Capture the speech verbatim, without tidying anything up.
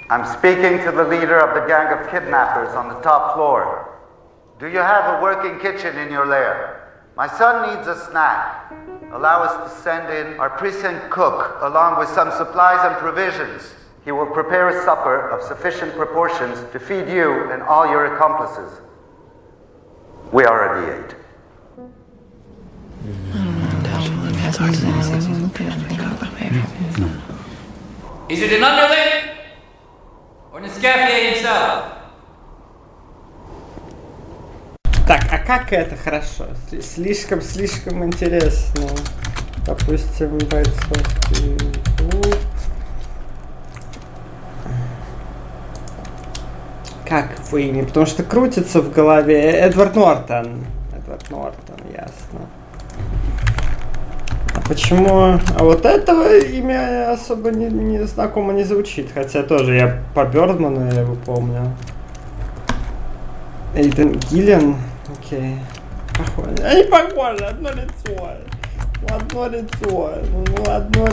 I'm speaking to the leader of the gang of kidnappers on the top floor. Do you have a working kitchen in your lair? My son needs a snack. Allow us to send in our precinct cook along with some supplies and provisions. He will prepare a supper of sufficient proportions to feed you and all your accomplices. We already ate. Is it an underling? Or Nescafe himself? Так, а как это хорошо? Слишком-слишком интересно. Допустим, бойцовский клуб. Как его имя? Потому что крутится в голове. Эдвард Нортон. Эдвард Нортон, ясно. А почему? А вот этого имя особо не, не знакомо не звучит. Хотя тоже я по Бёрдману я его помню. Эйден Гиллен. Окей. Похоже. Они похожи, одно лицо. Ну, одно лицо. Ну, одно